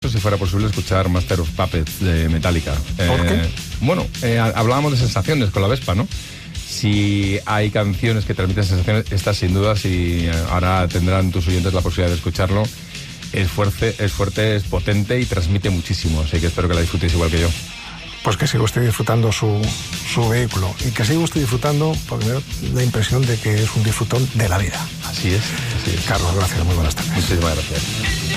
mucho, si fuera posible, escuchar Master of Puppets de Metallica. ¿Por qué? Bueno, hablábamos de sensaciones con la Vespa, ¿no? Si hay canciones que transmiten sensaciones, estas sin duda, si ahora tendrán tus oyentes la posibilidad de escucharlo, es fuerte, es potente y transmite muchísimo, así que espero que la disfrutéis igual que yo. Pues que siga usted disfrutando su vehículo y que siga usted disfrutando, porque me da la impresión de que es un disfrutón de la vida. Así es. Carlos, gracias, muy buenas tardes. Muchísimas gracias.